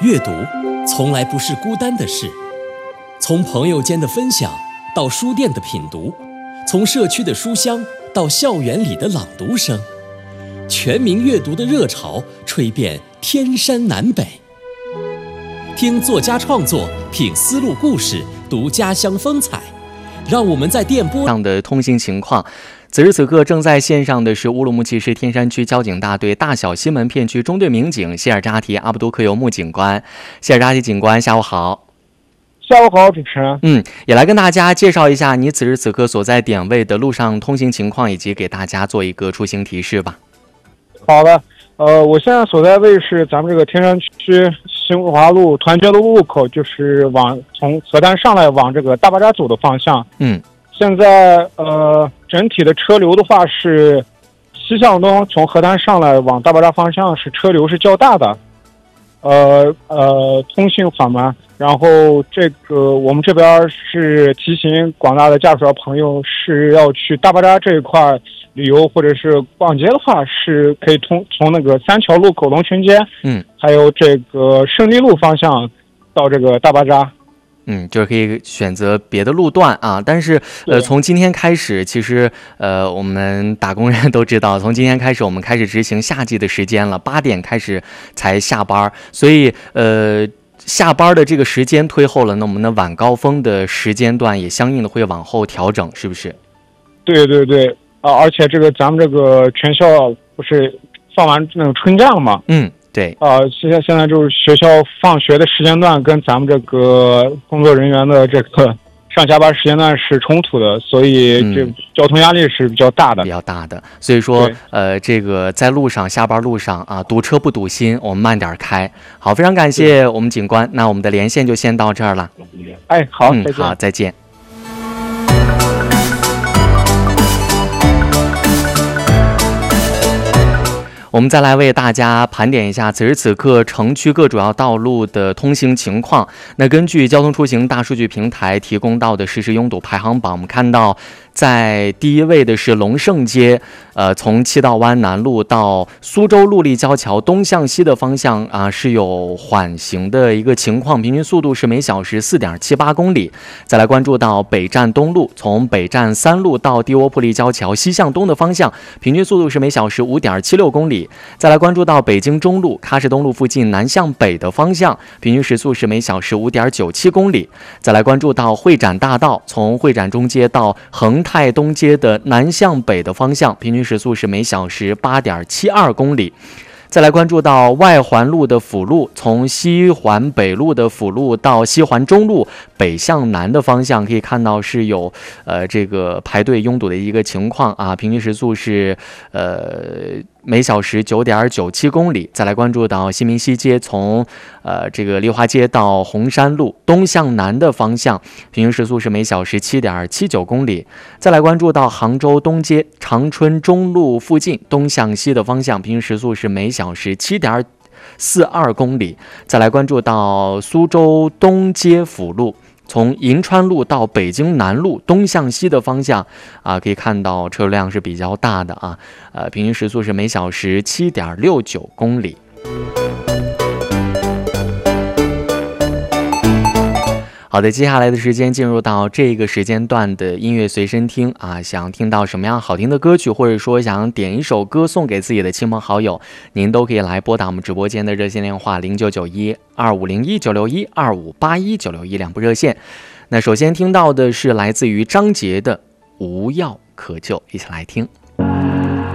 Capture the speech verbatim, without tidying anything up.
阅读从来不是孤单的事，从朋友间的分享到书店的品读，从社区的书香到校园里的朗读声，全民阅读的热潮吹遍天山南北。听作家创作，品丝路故事，读家乡风采，让我们在电波上的通行情况。此时此刻正在线上的是乌鲁木齐市天山区交警大队大小西门片区中队民警谢尔扎提阿卜杜克尤木警官。谢尔扎提警官，下午好。 下午好，主持人。 嗯，也来跟大家介绍一下你此时此刻所在点位的路上通行情况，以及给大家做一个出行提示吧。 好的，呃，我现在所在位是咱们这个天山区新华路团结路路口，就是往从河滩上来往这个大巴扎走的方向。 嗯。 现在呃，整体的车流的话是西向东，从河滩上来往大巴扎方向是车流是较大的，呃呃，通信缓慢。然后这个我们这边是提醒广大的驾驶朋友，是要去大巴扎这一块旅游或者是逛街的话，是可以通从那个三桥路口龙泉街， 嗯， 还有这个胜利路方向到这个大巴扎。 嗯，就是可以选择别的路段啊，但是呃，从今天开始，其实呃，我们打工人都知道，从今天开始我们开始执行夏季的时间了，八点开始才下班，所以呃，下班的这个时间推后了，那我们的晚高峰的时间段也相应的会往后调整，是不是？ 对对对啊，而且这个咱们这个全校不是放完那个春假了吗？ 嗯。对啊，现在现在就是学校放学的时间段跟咱们这个工作人员的这个上下班时间段是冲突的，所以这交通压力是比较大的， 嗯、比较大的。所以说，呃，这个在路上下班路上啊，堵车不堵心，我们慢点开。好，非常感谢我们警官，那我们的连线就先到这儿了。 哎，好， 嗯， 再见。 好，再见。我们再来为大家盘点一下此时此刻城区各主要道路的通行情况。那根据交通出行大数据平台提供到的实时拥堵排行榜，我们看到在第一位的是龙胜街，呃，从七道湾南路到苏州陆立交桥东向西的方向啊，是有缓行的一个情况，平均速度是每小时 四点七八公里。再来关注到北站东路，从北站三路到地窝铺立交桥西向东的方向，平均速度是每小时 五点七六公里。再来关注到北京中路喀什东路附近南向北的方向，平均时速是每小时 五点九七公里。再来关注到会展大道，从会展中街到恒泰东街的南向北的方向，平均时速是每小时 八点七二公里。再来关注到外环路的辅路，从西环北路的辅路到西环中路北向南的方向，可以看到是有呃这个排队拥堵的一个情况啊，平均时速是呃每小时 九点九七公里。再来关注到西民西街，从呃这个丽华街到红山路东向南的方向，平均时速是每小时 七点七九公里。再来关注到杭州东街长春中路附近东向西的方向，平均时速是每小时 七点四二公里。再来关注到苏州东街辅路，从银川路到北京南路东向西的方向啊，可以看到车辆是比较大的啊，呃，平均时速是每小时 七点六九公里。好的，接下来的时间进入到这个时间段的音乐随身听啊，想听到什么样好听的歌曲，或者说想点一首歌送给自己的亲朋好友，您都可以来拨打我们直播间的热线电话零九九一二五零一九六一二五八一九六一两部热线。那首先听到的是来自于张杰的《无药可救》，一起来听。